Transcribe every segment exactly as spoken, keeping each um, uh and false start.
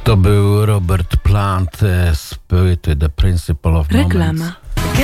To był Robert Plant z płyty The Principle of Moments. Reklama.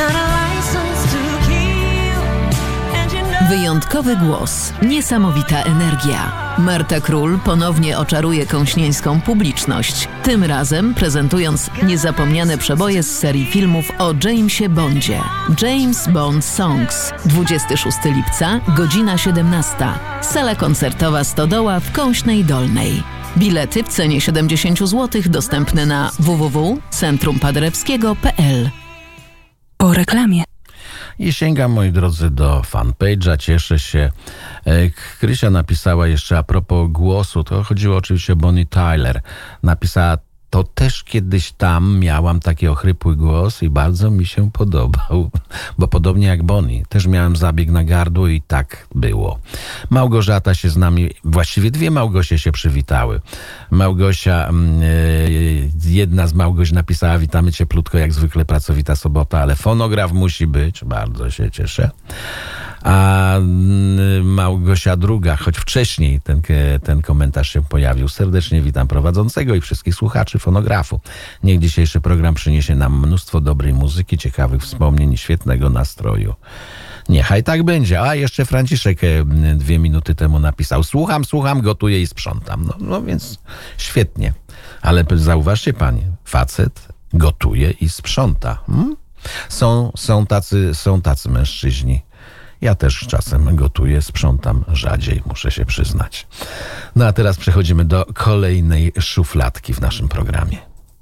Wyjątkowy głos, niesamowita energia. Marta Król ponownie oczaruje kąśnieńską publiczność. Tym razem prezentując niezapomniane przeboje z serii filmów o Jamesie Bondzie. James Bond Songs. dwudziestego szóstego lipca, godzina siedemnasta. Sala koncertowa Stodoła w Kąśnej Dolnej. Bilety w cenie siedemdziesiąt złotych dostępne na w w w kropka centrum paderewskiego kropka p l. Po reklamie. I sięgam, moi drodzy, do fanpage'a. Cieszę się. Krysia napisała jeszcze a propos głosu. To chodziło oczywiście o Bonnie Tyler. Napisała: to też kiedyś tam miałam taki ochrypły głos i bardzo mi się podobał, bo podobnie jak Bonnie, też miałem zabieg na gardło i tak było. Małgorzata się z nami, właściwie dwie Małgosie się przywitały. Małgosia, yy, jedna z Małgoś napisała: witamy cieplutko, jak zwykle pracowita sobota, ale fonograf musi być, bardzo się cieszę. A Małgosia druga, choć wcześniej ten, ten komentarz się pojawił: serdecznie witam prowadzącego i wszystkich słuchaczy fonografu. Niech dzisiejszy program przyniesie nam mnóstwo dobrej muzyki, ciekawych wspomnień i świetnego nastroju. Niechaj tak będzie. A jeszcze Franciszek dwie minuty temu napisał: słucham, słucham, gotuję i sprzątam. No, no więc świetnie. Ale zauważcie panie, facet gotuje i sprząta. Hmm? Są, są, tacy, są tacy mężczyźni. Ja też czasem gotuję, sprzątam rzadziej, muszę się przyznać. No a teraz przechodzimy do kolejnej szufladki w naszym programie.